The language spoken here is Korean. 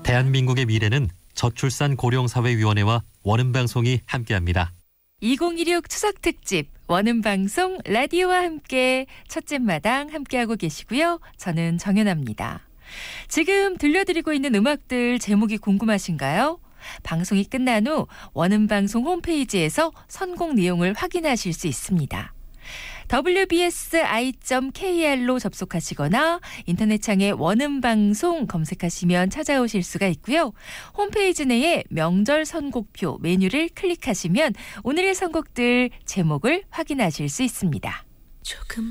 대한민국의 미래는 저출산 고령사회위원회와 원음방송이 함께합니다. 2016 추석특집 원음방송 라디오와 함께 첫째 마당 함께하고 계시고요. 저는 정연아입니다. 지금 들려드리고 있는 음악들 제목이 궁금하신가요? 방송이 끝난 후 원음방송 홈페이지에서 선곡 내용을 확인하실 수 있습니다. wbsi.kr로 접속하시거나 인터넷창에 원음방송 검색하시면 찾아오실 수가 있고요. 홈페이지 내에 명절 선곡표 메뉴를 클릭하시면 오늘의 선곡들 제목을 확인하실 수 있습니다.